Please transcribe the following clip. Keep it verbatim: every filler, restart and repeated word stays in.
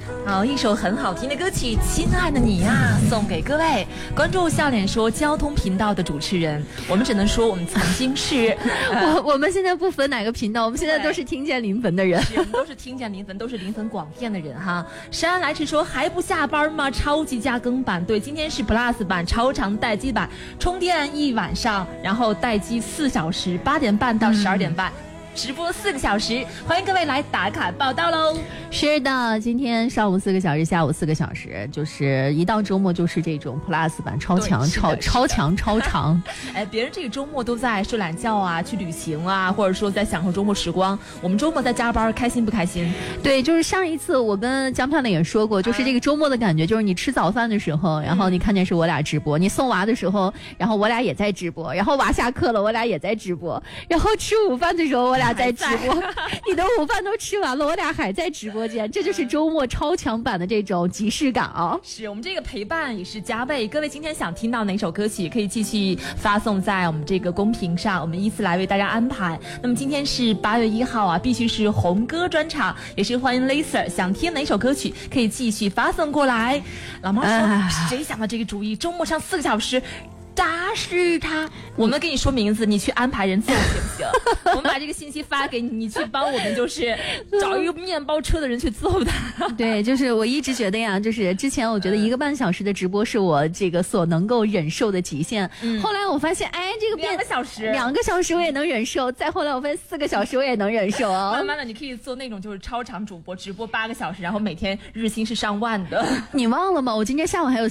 好，一首很好听的歌曲《亲爱的你呀》送给各位关注笑脸说交通频道的主持人。我们只能说我们曾经是呃、我我们现在不分哪个频道，我们现在都是听见临汾的人， 是我们都是听见临汾，都是临汾广电的人哈。山来迟说还不下班吗？超级加更版，对，今天是 Plus 版超长待机版，充电一晚上，然后待机四小时，八点半到十二点半。嗯，直播四个小时，欢迎各位来打卡报道喽！ 是的，今天上午四个小时，下午四个小时，就是一到周末就是这种 Plus 版超强、超超强、超长。 哎，别人这个周末都在睡懒觉啊，去旅行啊，或者说在享受周末时光，我们周末在加班，开心不开心？ 对，就是上一次我跟江漂亮也说过，就是这个周末的感觉，就是你吃早饭的时候，然后你看见是我俩直播；你送娃的时候，然后我俩也在直播；然后娃下课了，我俩也在直播；然后吃午饭的时候，我俩在直播。你的午饭都吃完了，我俩还在直播间，这就是周末超强版的这种即视感啊！ 是我们这个陪伴也是加倍。各位今天想听到哪首歌曲，可以继续发送在我们这个公屏上，我们依次来为大家安排。那么今天是八月一号啊，必须是红歌专场，也是欢迎 Laser， 想听哪首歌曲可以继续发送过来。老猫说、呃、谁想到这个主意？周末上四个小时。答是他，我们给你说名字，你去安排人揍行不行？我们把这个信息发给你，你去帮我们，就是找一个面包车的人去揍他。 对，就是我一直觉得呀，就是之前我觉得一个半小时的直播是我这个所能够忍受的极限。嗯、后来我发现，哎，这个两个小时， 两个小时我也能忍受。再后来我发现四个小时我也能忍受啊。 慢慢的，你可以做那种就是超长主播，直播八个小时，然后每天日薪是上万的。 你忘了吗？我今天下午还有